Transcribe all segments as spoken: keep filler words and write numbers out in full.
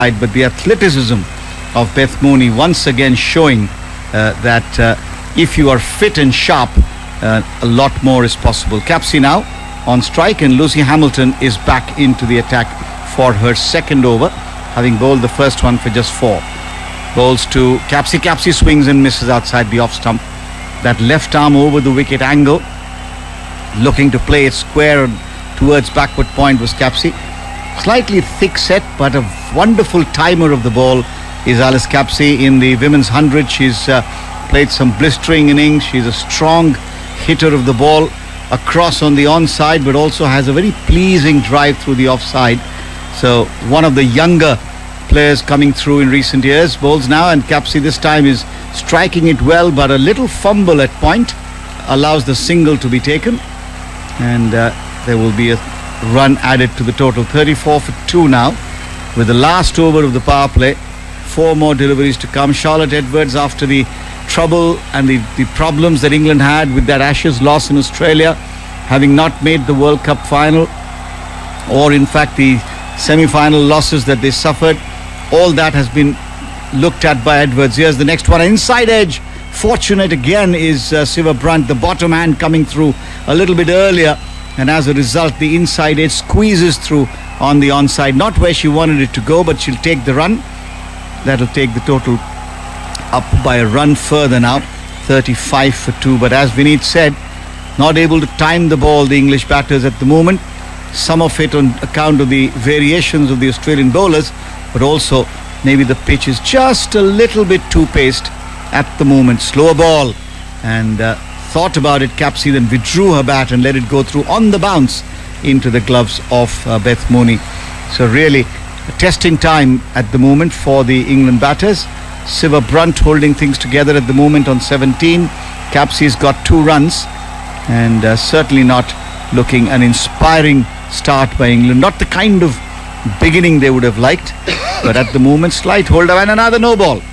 but the athleticism of Beth Mooney once again showing uh, that uh, if you are fit and sharp, uh, a lot more is possible. Capsey now on strike, and Lucy Hamilton is back into the attack for her second over, having bowled the first one for just four. Bowls to Capsey. Capsey swings and misses outside the off stump. That left arm over the wicket angle, looking to play it square towards backward point was Capsey. Slightly thick set, but a wonderful timer of the ball is Alice Capsey in the women's hundred. She's uh, played some blistering innings. She's a strong hitter of the ball across on the onside, but also has a very pleasing drive through the offside. So one of the younger players coming through in recent years. Bowls now, and Capsey this time is striking it well, but a little fumble at point allows the single to be taken, and uh, there will be a run added to the total. Thirty-four for two now with the last over of the power play. Four more deliveries to come. Charlotte Edwards, after the trouble and the, the problems that England had with that Ashes loss in Australia, having not made the World Cup final, or in fact the semi-final losses that they suffered, all that has been looked at by Edwards. Here's the next one, inside edge. Fortunate again is uh, Siva Brunt, the bottom hand coming through a little bit earlier, and as a result the inside edge squeezes through on the onside. Not where she wanted it to go, but she'll take the run. That'll take the total up by a run further now, thirty-five for two. But as Vineet said, not able to time the ball, the English batters at the moment. Some of it on account of the variations of the Australian bowlers, but also maybe the pitch is just a little bit too paced at the moment. Slower ball, and uh, thought about it. Capsey then withdrew her bat and let it go through on the bounce into the gloves of uh, Beth Mooney. So really a testing time at the moment for the England batters. Siva Brunt holding things together at the moment on seventeen. Capsey's got two runs, and uh, certainly not looking an inspiring start by England. Not the kind of beginning they would have liked, but at the moment slight hold up, and another no ball.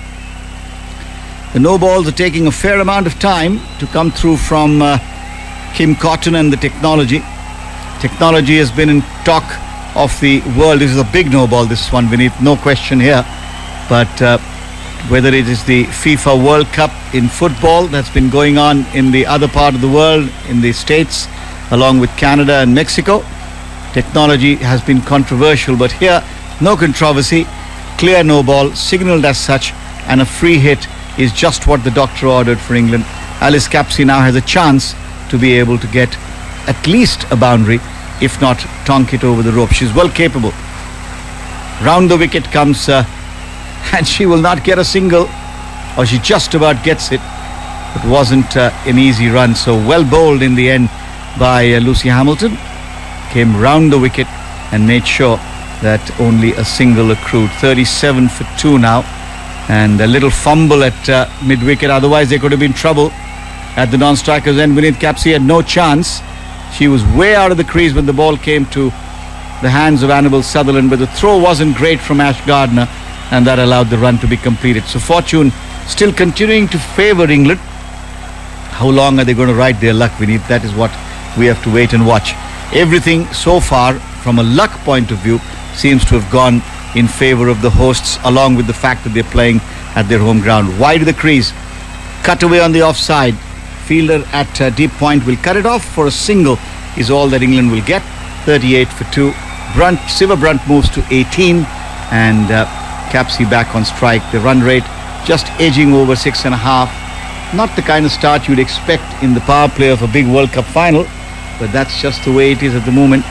The no balls are taking a fair amount of time to come through from uh, Kim Cotton and the technology. Technology has been in talk of the world. This is a big no ball, this one, Vineet, no question here. But uh, whether it is the FIFA World Cup in football that's been going on in the other part of the world, in the States, along with Canada and Mexico, technology has been controversial. But here, no controversy, clear no ball, signalled as such, and a free hit is just what the doctor ordered for England. Alice Capsey now has a chance to be able to get at least a boundary, if not tonk it over the rope. She's well capable. Round the wicket comes, uh, and she will not get a single, or she just about gets it. It wasn't uh, an easy run, so well bowled in the end by uh, Lucy Hamilton. Came round the wicket and made sure that only a single accrued. thirty-seven for two now, and a little fumble at uh, mid-wicket, otherwise there could have been trouble at the non-strikers end. Vineet, Capsey had no chance. She was way out of the crease when the ball came to the hands of Annabel Sutherland, but the throw wasn't great from Ash Gardner, and that allowed the run to be completed. So fortune still continuing to favour England. How long are they going to ride their luck, Vineet? That is what we have to wait and watch. Everything so far from a luck point of view seems to have gone in favour of the hosts, along with the fact that they're playing at their home ground. Wide of the crease, cut away on the offside. Fielder at uh, deep point will cut it off for a single is all that England will get. thirty-eight for two. Brunt, Siva Brunt moves to eighteen, and uh, Capsey back on strike. The run rate just edging over six and a half. Not the kind of start you'd expect in the power play of a big World Cup final, but that's just the way it is at the moment.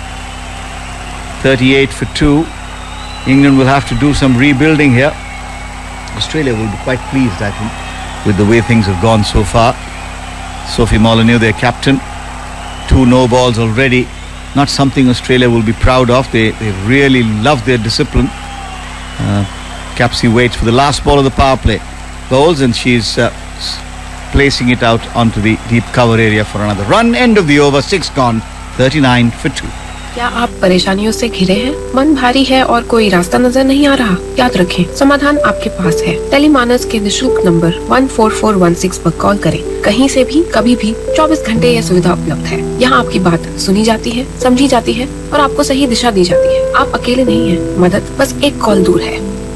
thirty-eight for two. England will have to do some rebuilding here. Australia will be quite pleased, I think, with the way things have gone so far. Sophie Molyneux, their captain. Two no balls already. Not something Australia will be proud of. They, they really love their discipline. Uh, Capsey waits for the last ball of the power play. Bowls, and she's uh, placing it out onto the deep cover area for another run. End of the over, six gone, thirty-nine for two. क्या आप परेशानियों से घिरे हैं? मन भारी है और कोई रास्ता नजर नहीं आ रहा? याद रखें, समाधान आपके पास है। टेलीमानस के निशुल्क number one four four one six पर कॉल करें। कहीं से भी, कभी भी, चौबीस घंटे यह सुविधा उपलब्ध है। यहाँ आपकी बात सुनी जाती है, समझी जाती है और आपको सही दिशा दी जाती है। आप अकेले नहीं हैं। मदद बस एक कॉल दूर है।